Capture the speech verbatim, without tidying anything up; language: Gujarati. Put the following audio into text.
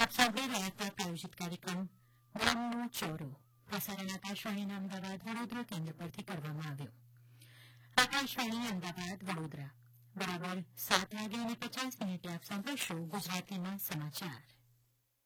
આપ સાંભળી રહ્યા હતા પ્રાયોજિત કાર્યક્રમ વનનો ચોરો પ્રસારણ આકાશવાણીના અમદાવાદ વડોદરા કેન્દ્ર પરથી કરવામાં આવ્યો. આકાશવાણી અમદાવાદ વડોદરા બરાબર સાત વાગે અને પચાસ મિનિટે આપ સાંભળશો ગુજરાતીમાં સમાચાર.